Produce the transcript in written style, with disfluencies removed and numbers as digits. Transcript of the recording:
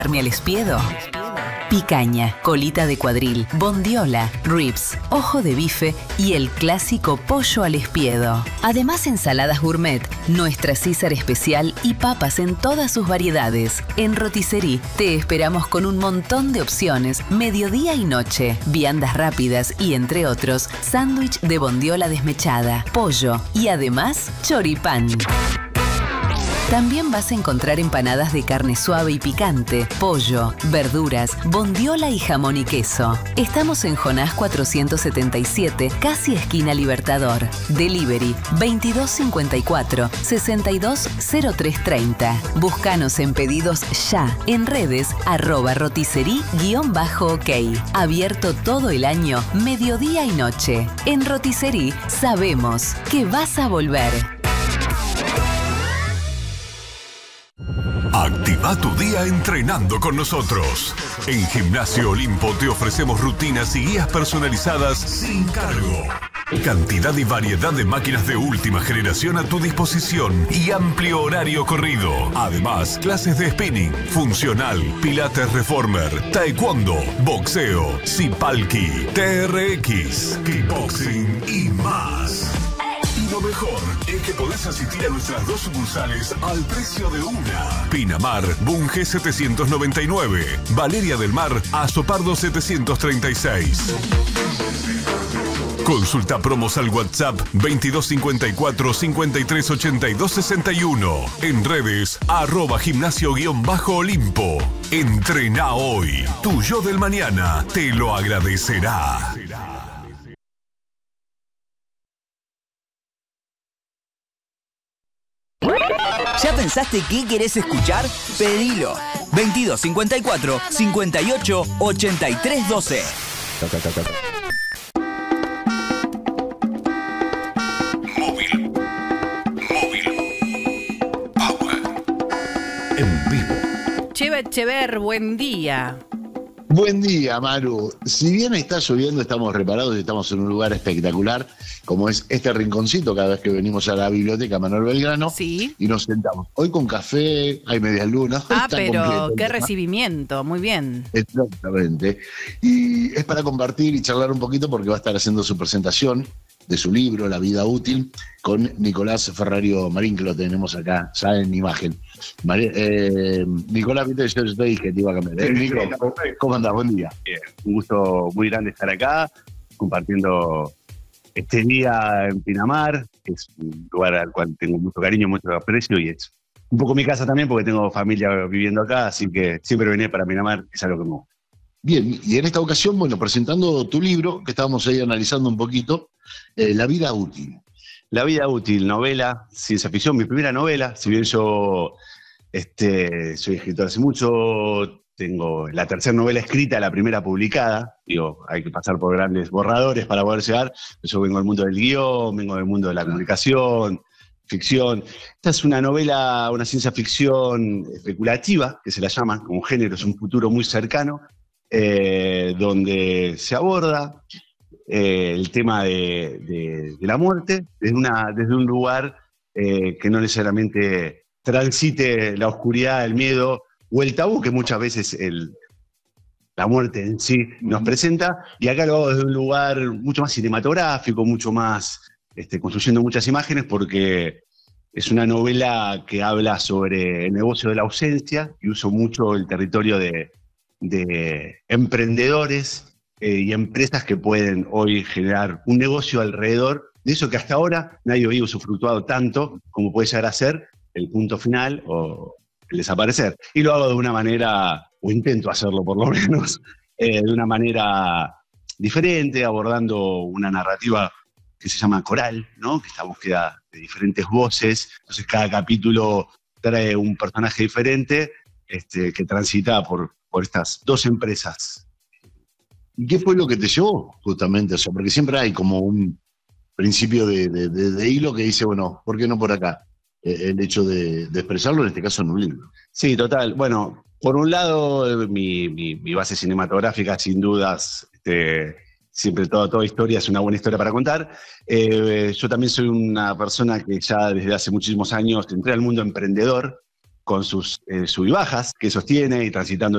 ¿Carne al espiedo? Picaña, colita de cuadril, bondiola, ribs, ojo de bife y el clásico pollo al espiedo. Además, ensaladas gourmet, nuestra César especial y papas en todas sus variedades. En Rotisserie te esperamos con un montón de opciones, mediodía y noche, viandas rápidas y, entre otros, sándwich de bondiola desmechada, pollo y además choripán. También vas a encontrar empanadas de carne suave y picante, pollo, verduras, bondiola y jamón y queso. Estamos en Jonás 477, casi esquina Libertador. Delivery 2254-620330. Búscanos en pedidos ya en redes @rotisserie_ok. Abierto todo el año, mediodía y noche. En Rotisserie sabemos que vas a volver. Activa tu día entrenando con nosotros. En Gimnasio Olimpo te ofrecemos rutinas y guías personalizadas sin cargo. Cantidad y variedad de máquinas de última generación a tu disposición y amplio horario corrido. Además, clases de spinning, funcional, pilates reformer, taekwondo, boxeo, zipalki, TRX, kickboxing y más. Y lo mejor es que podés asistir a nuestras 2 sucursales al precio de una. Pinamar, Bunge 799. Valeria del Mar, Azopardo 736. Consulta promos al WhatsApp 2254-538261. En redes, @gimnasio_olimpo. Entrená hoy. Tu yo del mañana te lo agradecerá. ¿Ya pensaste qué querés escuchar? Pedilo. 2254 58 83 12. Móvil. Power. En vivo. Cheva Echever, buen día. Buen día, Maru. Si bien está lloviendo, estamos reparados y estamos en un lugar espectacular, como es este rinconcito cada vez que venimos a la biblioteca Manuel Belgrano. Sí. Y nos sentamos. Hoy con café, hay medias lunas. Pero completo, qué ¿no? recibimiento, muy bien. Exactamente. Y es para compartir y charlar un poquito porque va a estar haciendo su presentación de su libro, La vida útil, con Nicolás Ferrario Marín, que lo tenemos acá, ya en imagen. Nicolás, viste, yo te dije que te iba a cambiar. Nico, ¿cómo andás? Buen día. Bien, un gusto muy grande estar acá, compartiendo este día en Pinamar, que es un lugar al cual tengo mucho cariño, mucho aprecio, y es un poco mi casa también, porque tengo familia viviendo acá, así que siempre venir para Pinamar es algo que me gusta. Bien, y en esta ocasión, bueno, presentando tu libro, que estábamos ahí analizando un poquito, La vida útil. La vida útil, novela, ciencia ficción, mi primera novela, si bien yo soy escritor hace mucho, tengo la tercera novela escrita, la primera publicada, digo, hay que pasar por grandes borradores para poder llegar, yo vengo del mundo del guión, vengo del mundo de la comunicación, ficción. Esta es una novela, una ciencia ficción especulativa, que se la llama, como género, es un futuro muy cercano, donde se aborda el tema de la muerte desde un lugar que no necesariamente transite la oscuridad, el miedo o el tabú que muchas veces la muerte en sí nos presenta, y acá lo hago desde un lugar mucho más cinematográfico, mucho más construyendo muchas imágenes, porque es una novela que habla sobre el negocio de la ausencia, y uso mucho el territorio de emprendedores y empresas que pueden hoy generar un negocio alrededor de eso que hasta ahora nadie había usufructuado tanto como puede llegar a ser el punto final o el desaparecer. Y lo hago de una manera, o intento hacerlo por lo menos, de una manera diferente, abordando una narrativa que se llama coral, ¿no? Que es esta búsqueda de diferentes voces. Entonces cada capítulo trae un personaje diferente que transita por estas 2 empresas. ¿Y qué fue lo que te llevó justamente? O sea, porque siempre hay como un principio de hilo que dice, bueno, ¿por qué no por acá? El hecho de expresarlo, en este caso, en un libro. Sí, total. Bueno, por un lado, mi base cinematográfica, sin dudas, siempre toda historia es una buena historia para contar. Yo también soy una persona que ya desde hace muchísimos años entré al mundo emprendedor, con sus sub y bajas que sostiene y transitando